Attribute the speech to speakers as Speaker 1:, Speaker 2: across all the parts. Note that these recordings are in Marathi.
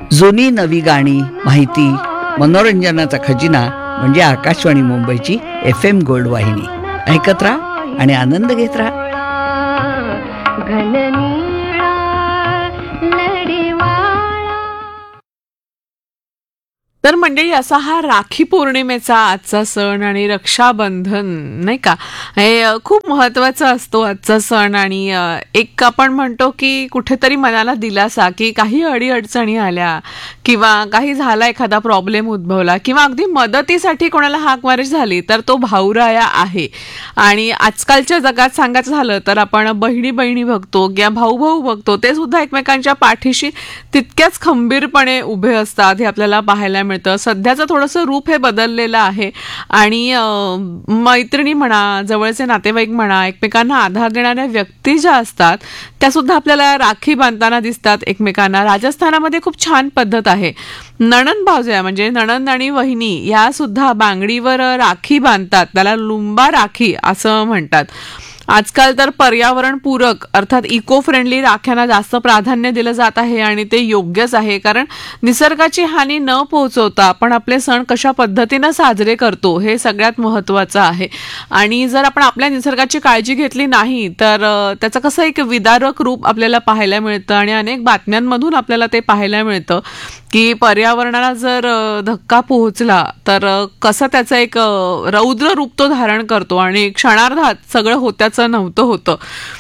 Speaker 1: जुनी नवी गाणी, माहिती, मनोरंजनाचा खजिना म्हणजे आकाशवाणी मुंबईची FM गोल्ड वाहिनी. ऐकत राहा आणि आनंद घेत राहा.
Speaker 2: तर मंडळी, असा हा राखी पौर्णिमेचा आजचा सण आणि रक्षाबंधन नाही का, हे खूप महत्वाचा असतो आजचा सण. आणि एक आपण म्हणतो की कुठेतरी मनाला दिलासा, की काही अडीअडचणी आल्या किंवा काही झाला, एखादा प्रॉब्लेम उद्भवला किंवा अगदी मदतीसाठी कोणाला हाक मारायची झाली तर तो भाऊराया आहे. आणि आजकालच्या जगात सांगायचं झालं तर आपण बहिणी बहिणी बघतो किंवा भाऊ भाऊ बघतो, ते सुद्धा एकमेकांच्या पाठीशी तितक्याच खंबीरपणे उभे असतात, हे आपल्याला पाहायला मिळतं. सध्याचं थोडंसं रूप हे बदललेलं आहे. आणि मैत्रिणी म्हणा, जवळचे नातेवाईक म्हणा, एकमेकांना आधार देणाऱ्या व्यक्ती ज्या असतात त्या सुद्धा आपल्याला राखी बांधताना दिसतात एकमेकांना. राजस्थानामध्ये खूप छान पद्धत आहे. नणंद भावजया म्हणजे नणंद आणि वहिनी या सुद्धा बांगडीवर राखी बांधतात, त्याला लुंबा राखी असं म्हणतात. आजकाल तर पर्यावरणपूरक अर्थात इको फ्रेंडली राख्यांना जास्त प्राधान्य दिलं जात आहे आणि ते योग्यच आहे, कारण निसर्गाची हानी न पोहोचवता आपण आपले सण कशा पद्धतीनं साजरे करतो हे सगळ्यात महत्त्वाचं आहे. आणि जर आपण आपल्या निसर्गाची काळजी घेतली नाही तर त्याचं कसं एक विदारक रूप आपल्याला पाहायला मिळतं. आणि अनेक बातम्यांमधून आपल्याला ते पाहायला मिळतं की पर्यावरणाला जर धक्का पोहोचला तर कसं त्याचं एक रौद्र रूप तो धारण करतो आणि क्षणार्धात सगळं होत्याचं नव्हतं होतं.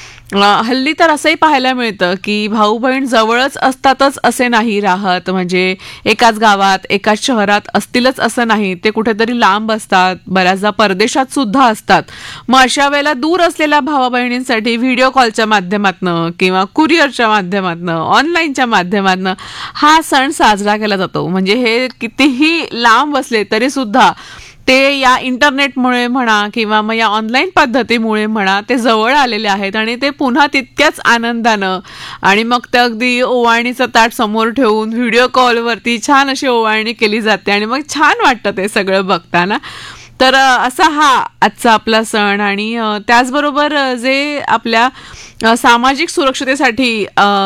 Speaker 2: हल्ली तर असंही पाहायला मिळतं की भाऊ बहीण जवळच असतातच असे नाही राहत, म्हणजे एकाच गावात एकाच शहरात असतीलच असं नाही, ते कुठेतरी लांब असतात, बऱ्याचदा परदेशात सुद्धा असतात. मग अशा वेळेला दूर असलेल्या भावा बहिणींसाठी व्हिडिओ कॉलच्या माध्यमातनं किंवा कुरिअरच्या माध्यमातनं, ऑनलाईनच्या माध्यमातनं हा सण साजरा केला जातो. म्हणजे हे कितीही लांब असले तरी सुद्धा ते या इंटरनेटमुळे म्हणा किंवा मग या ऑनलाईन पद्धतीमुळे म्हणा ते जवळ आलेले आहेत आणि ते पुन्हा तितक्याच आनंदानं. आणि मग ते अगदी ओवाळणीचं ताट समोर ठेवून व्हिडिओ कॉलवरती छान अशी ओवाळणी केली जाते आणि मग छान वाटतं ते सगळं बघताना. तर असा हा आजचा आपला सण. आणि त्याचबरोबर जे आपल्या सामाजिक सुरक्षतेसाठी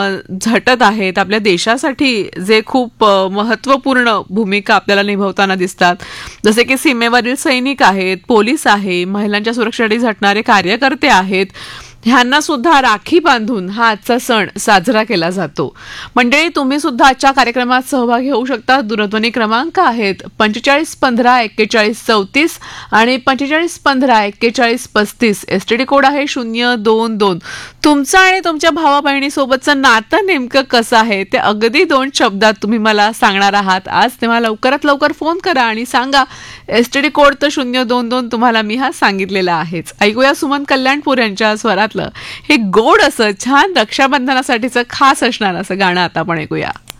Speaker 2: झटत आहेत, आपल्या देशासाठी जे खूप महत्त्वपूर्ण भूमिका आपल्याला निभावताना दिसतात, जसे की सीमेवरील सैनिक आहेत, पोलीस आहे, महिलांच्या सुरक्षेसाठी झटणारे कार्यकर्ते आहेत, ह्यांना सुद्धा राखी बांधून हा आजचा सण साजरा केला जातो. मंडळी, तुम्ही सुद्धा आजच्या कार्यक्रमात सहभागी होऊ शकता. दूरध्वनी क्रमांक आहेत 45 15 41 34 आणि 45 15 41 35. STD कोड आहे 022. तुमचं आणि तुमच्या भावा बहिणीसोबतचं नातं नेमकं कसं आहे ते अगदी 2 शब्दात तुम्ही मला सांगणार आहात आज. तेव्हा लवकरात लवकर फोन करा आणि सांगा. STD कोड तर 022 तुम्हाला मी हा सांगितलेला आहेच. ऐकूया सुमन कल्याणपूर यांच्या स्वरात हे गोड असं छान रक्षाबंधनासाठीचं खास असणार असं गाणं आता आपण ऐकूया.